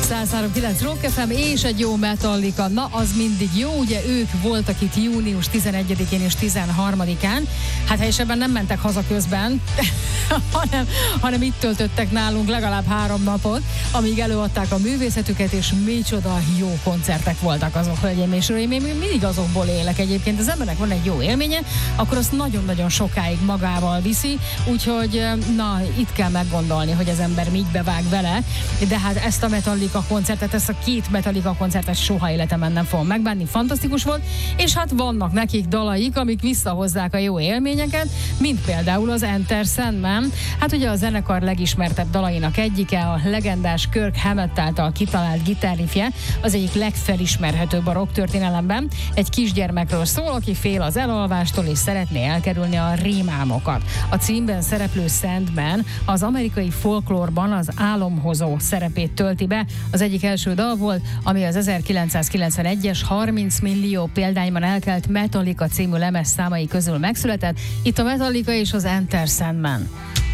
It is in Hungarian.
103.9 Rock FM és egy jó Metallica. Na, az mindig jó, ugye ők voltak itt június 11-én és 13-án. Hát helyesebben nem mentek haza közben, hanem itt töltöttek nálunk legalább 3 napot, amíg előadták a művészetüket, és micsoda jó koncertek voltak azok, hölgyeim és uraim. Én mindig azokból élek egyébként. Az embernek van egy jó élménye, akkor azt nagyon-nagyon sokáig magával viszi, úgyhogy na, itt kell meggondolni, hogy az ember így bevág vele, de hát ezt a Metallica koncertet, ezt a 2 Metallica koncertet soha életemben nem fogom megbánni, fantasztikus volt, és hát vannak nekik dalaik, amik visszahozzák a jó élményeket, mint például az Enter Sandman. Hát ugye a zenekar legismertebb dalainak egyike, a legendás Kirk Hammett által kitalált gitárriffje, az egyik legfelismerhetőbb a rock történelemben. Egy kisgyermekről szól, aki fél az elalvástól és szeretné elkerülni a rémálmokat. A címben szereplő Sandman az amerikai folklórban az álomhozó szerepét tölti be. Az egyik első dal volt, ami az 1991-es 30 millió példányban elkelt Metallica című lemez számai közül megszületett. Itt a Metallica és az Enter Sandman.